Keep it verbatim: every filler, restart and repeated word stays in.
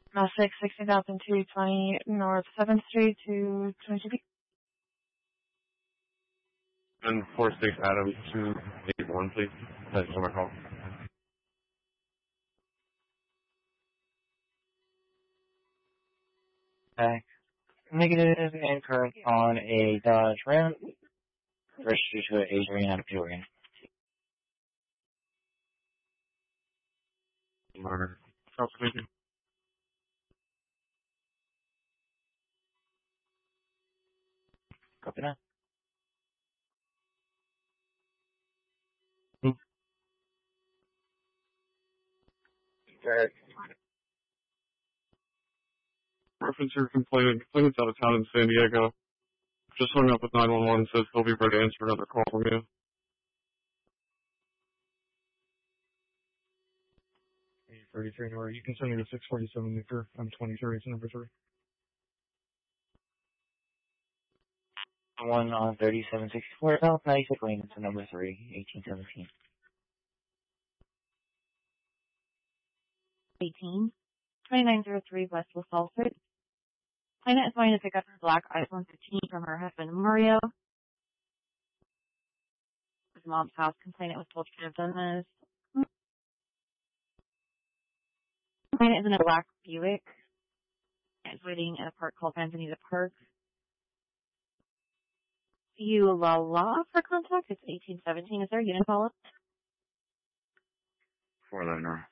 Uh, six, sixty thousand two twenty North seventh Street to twenty-two B. And four six Adam two eight one, please. That's my call. Okay. Negative and current on a Dodge Ram. Registered to Adrian out of Peoria. Murder. Confirmation. Copy that. Hmm. Okay. Reference your complainant. Complainant's out of town in San Diego. Just hung up with nine one one and says they'll be ready to answer another call from you. eight thirty-three, or you can send me to six forty-seven Meeker. I'm twenty-three, it's number three. One on thirty-seven sixty-four South ninety-six Lane to number three, eighteen seventeen. eighteen. twenty-nine oh three West LaSalle Street. Plaintiff is going to pick up her black iPhone fifteen from her husband, Mario. His mom's house. Complainant was told she should have done this. Plaintiff is in a black Buick. It's waiting at a park called Manzanita Park. You la la for contact. It's eighteen seventeen. Is there a unit follow-up? four eleven,